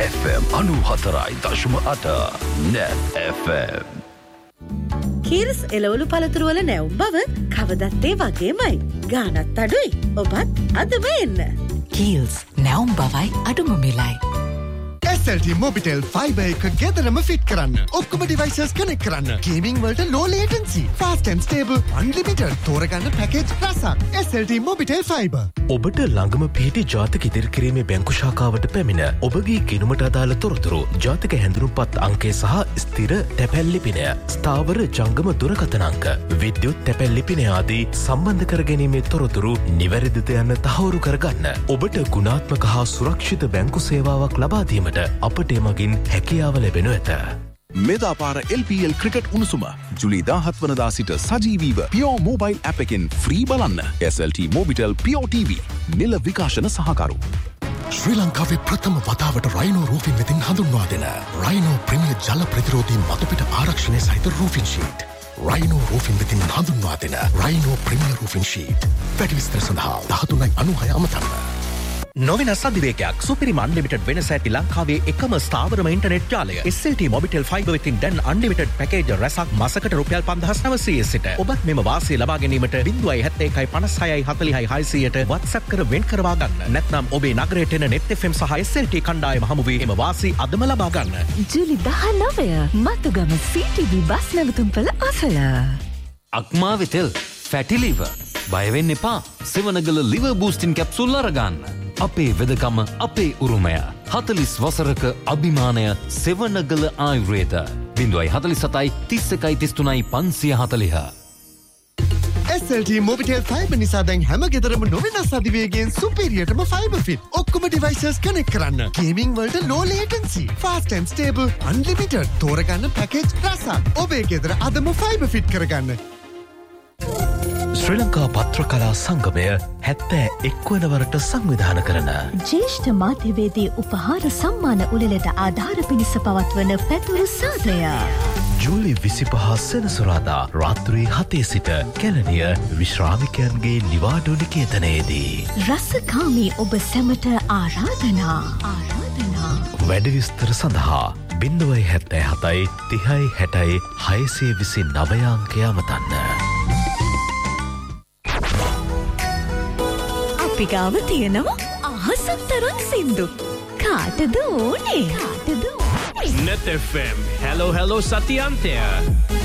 FM 94.8 Net FM. කීර්ස් එළවලු පළතුරු වල නැවුම් බව කවදත් ඒ වගේමයි. ගානත් අඩුයි. ඔබත් අදම එන්න. කීල්ස් නැවුම් බවයි අඩුම මිලයි. SLT Mobitel Fiber එක ගෙදරම ෆිට කරන්න. ඔක්කොම devices connect කරන්න. Gaming වලට low latency, fast and stable, unlimited තෝරගන්න package රසක්. SLT Mobitel Fiber. ඔබට ළඟම පිහිටි ජාතික ඉදිරිකිරීමේ බැංකු ශාඛාවට පැමිණ ඔබගේ ගිණුමට අදාළ තොරතුරු, ජාතික හැඳුනුම්පත් අංකය සහ ස්ථිර තැපැල් ලිපිනය, ස්ථාවර ජංගම දුරකථන අංක, විද්‍යුත් තැපැල් ලිපිනය ආදී සම්බන්ධ කර ගැනීමේ තොරතුරු නිවැරදිද යන්න තහවුරු කරගන්න. ඔබට ගුණාත්මක හා සුරක්ෂිත බැංකු සේවාවක් ලබා දීමට අපට එමගින් හැකියාව ලැබෙනු ඇත. මෙදාපාර LPL ක්‍රිකට් උණුසුම ජුලි 17 වනදා සිට සජීවීව Pure Mobile app එකෙන් ෆ්‍රී බලන්න. SLT Mobitel Pure TV නිල විකාශන සහකරු. ශ්‍රී ලංකාවේ ප්‍රථම වතාවට රයිනෝ රූෆින් වෙතින් හඳුන්වා දෙන රයිනෝ ප්‍රීමියර් ජල ප්‍රතිරෝධී මතුපිට ආරක්ෂණය සහිත රූෆින් ෂීට්. රයිනෝ රූෆින් වෙතින් හඳුන්වා දෙන රයිනෝ ප්‍රීමියර් රූෆින් ෂීට්. වැඩි විස්තර සඳහා 1396 අමතන්න. නොවෙනස් අධිවේගයක් සුපිරිම අන්ලිමිටඩ් වෙනස ඇති ලංකාවේ එකම ස්ථාවරම ඉන්ටර්නෙට් ජාලය. SLT Mobitel Fiber වෙතින් දැන් අන්ලිමිටඩ් පැකේජ් රැසක් මාසකට රුපියල් 5900 සිට. ඔබත් මෙම වාසිය ලබා ගැනීමට 071 56 46 600ට WhatsApp කර වෙන් කරවා ගන්න. නැත්නම් ඔබේ නගරයට එන Net FM සහ SLT කණ්ඩායම හමු වී එම වාසි අදම ලබා ගන්න. ජූලි 19 මතුගම CTV බස් නැවතුම්පල අසල. අක්මාවේ තෙල් ෆැටි ලිවර් බය වෙන්න එපා. සෙවනගල liver boosting capsule අරගන්න. අපේ වෙදකම අපේ උරුමය 40 වසරක අභිමානය සෙවනගල ආයුර්වේද 047 31 33 540. SLT Mobitel Fiber නිසා දැන් හැම ගෙදරම නොවෙනස් අධිවේගයෙන් සුපිරියටම fiber fit. ඔක්කොම devices connect කරන්න. Gaming වලට low latency, fast and stable, unlimited තෝරගන්න package රසක්. ඔබේ ගෙදර අදම fiber fit කරගන්න. ශ්‍රී ලංකා පත්‍ර කලා සංගමය 71 වන වරට සංවිධාන කරන ජ්‍යෙෂ්ඨ මාධ්‍යවේදී උපහාර සම්මාන උළෙලට ආධාර පිණිස පවත්වන පැතුරු සාදය. ජූලි 25 සෙනසුරාදා රාත්‍රී 7 සිට කැලණිය විශ්‍රාමිකයන්ගේ නිවාඩු නිකේතනයේදී. රසකාමී ඔබ සැමට ආරාධනා. වැඩ විස්තර සඳහා 077 30 60 629 අංකය අමතන්න. අපි ගාව තියෙනවා අහසක් තරම් සින්දු. කාටද ඕනේ? Net FM. Hello, hello, Satyantya.